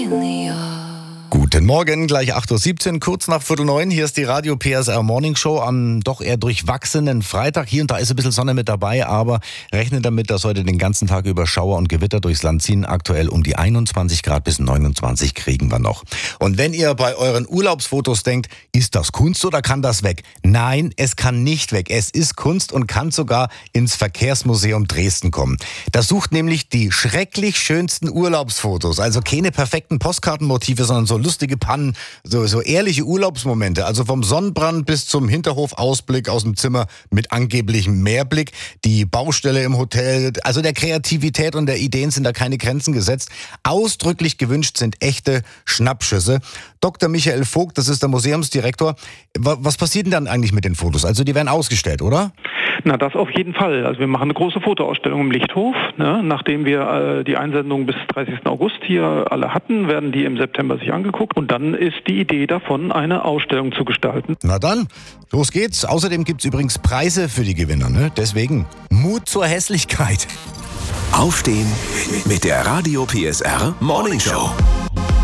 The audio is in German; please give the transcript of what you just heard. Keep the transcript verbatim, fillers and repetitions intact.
Guten Morgen, gleich acht Uhr siebzehn, kurz nach Viertel neun. Hier ist die Radio P S R Morning Show am doch eher durchwachsenen Freitag. Hier und da ist ein bisschen Sonne mit dabei, aber rechnet damit, dass heute den ganzen Tag über Schauer und Gewitter durchs Land ziehen. Aktuell um die einundzwanzig Grad bis neunundzwanzig kriegen wir noch. Und wenn ihr bei euren Urlaubsfotos denkt, ist das Kunst oder kann das weg? Nein, es kann nicht weg. Es ist Kunst und kann sogar ins Verkehrsmuseum Dresden kommen. Das sucht nämlich die schrecklich schönsten Urlaubsfotos. Also keine perfekten Postkartenmotive, sondern so lustige Pannen, so, so ehrliche Urlaubsmomente. Also vom Sonnenbrand bis zum Hinterhofausblick aus dem Zimmer mit angeblichem Meerblick. Die Baustelle im Hotel, also der Kreativität und der Ideen sind da keine Grenzen gesetzt. Ausdrücklich gewünscht sind echte Schnappschüsse. Doktor Michael Vogt, das ist der Museumsdirektor. Was passiert denn dann eigentlich mit den Fotos? Also die werden ausgestellt, oder? Na, das auf jeden Fall. Also wir machen eine große Fotoausstellung im Lichthof. Ne? Nachdem wir äh, die Einsendung bis dreißigsten August hier alle hatten, werden die im September sich angeguckt. Und dann ist die Idee davon, eine Ausstellung zu gestalten. Na dann, los geht's. Außerdem gibt's übrigens Preise für die Gewinner. Ne? Deswegen Mut zur Hässlichkeit. Aufstehen mit der Radio P S R Morning Show.